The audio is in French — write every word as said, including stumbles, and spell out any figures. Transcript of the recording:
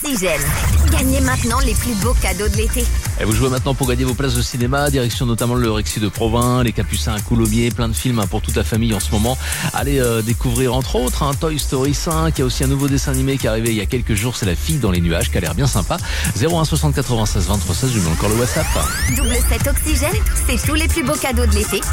Oxygène. Gagnez maintenant les plus beaux cadeaux de l'été. Et vous jouez maintenant pour gagner vos places de cinéma, direction notamment le Rexy de Provins, les Capucins à Coulommiers, plein de films hein, pour toute la famille en ce moment. Allez euh, découvrir entre autres hein, Toy Story cinq, il y a aussi un nouveau dessin animé qui est arrivé il y a quelques jours, c'est La Fille dans les nuages, qui a l'air bien sympa. zéro un soixante quatre-vingt-seize vingt-trois seize, je mets encore le WhatsApp. Double sept Oxygène, c'est tous les plus beaux cadeaux de l'été